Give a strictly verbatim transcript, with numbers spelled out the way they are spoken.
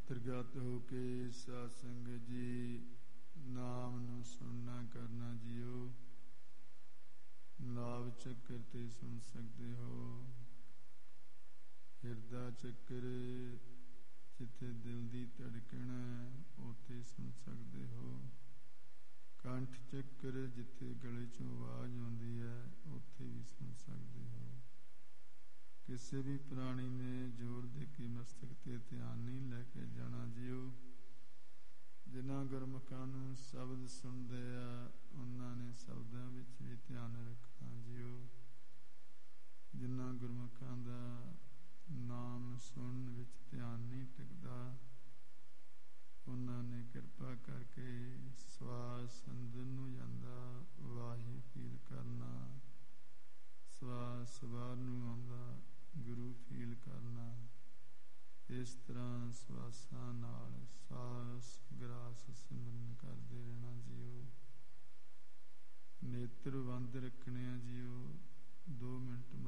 ਅੰਤਰਗਤ ਹੋ ਕੇ ਸਾਧ ਸੰਗਤ ਜੀ ਨਾਮ ਨੂੰ ਸੁਣਨਾ ਕਰਨਾ ਜੀਓ। ਲਾਭ ਚੱਕਰ ਤੇ ਸੁਣ ਸਕਦੇ ਹੋ। ਹਿਰਦਾ ਚੱਕਰ ਜਿੱਥੇ ਦਿਲ ਦੀ ਧੜਕਣ ਹੈ ਉੱਥੇ ਸੁਣ ਸਕਦੇ ਹੋ। ਕੰਠ ਚੱਕਰ ਜਿੱਥੇ ਗਲੇ ਚੋਂ ਆਵਾਜ਼ ਆਉਂਦੀ ਹੈ ਉੱਥੇ ਵੀ ਸੁਣ ਸਕਦੇ ਹੋ। ਕਿਸੇ ਵੀ ਪ੍ਰਾਣੀ ਨੇ ਜ਼ੋਰ ਦੇ ਕੇ ਮਸਤਕ ਤੇ ਧਿਆਨ ਨਹੀਂ ਲੈ ਕੇ ਜਾਣਾ ਜੀਓ। ਜਿਨ੍ਹਾਂ ਗੁਰਮੁਖਾਂ ਨੂੰ ਸ਼ਬਦ ਸੁਣਦੇ ਆ ਉਹਨਾਂ ਨੇ ਸ਼ਬਦਾਂ ਵਿੱਚ ਵੀ ਧਿਆਨ ਰੱਖਣਾ ਜੀਓ। ਜਿਨ੍ਹਾਂ ਗੁਰਮੁਖਾਂ ਦਾ ਨਾਮ ਸੁਣਨ ਵਿੱਚ ਧਿਆਨ ਨਹੀਂ ਟਿਕਦਾ ਉਹਨਾਂ ਨੇ ਕਿਰਪਾ ਕਰਕੇ ਸਵਾਸ ਅੰਦਰ ਨੂੰ ਜਾਂਦਾ ਵਾਹੀ ਫੀਲ ਕਰਨਾ, ਸਵਾਸ ਬਾਹਰ ਨੂੰ ਆਉਂਦਾ ਗੁਰੂ ਫੀਲ ਕਰਨਾ। ਇਸ ਤਰ੍ਹਾਂ ਸਵਾਸਾਂ ਨਾਲ ਸਾਸ ਗਰਾਸ ਸਿਮਰਨ ਕਰਦੇ ਰਹਿਣਾ ਜੀਓ। ਨੇਤਰ ਬੰਦ ਰੱਖਣੇ ਆ ਜੀਓ। ਦੋ ਮਿੰਟ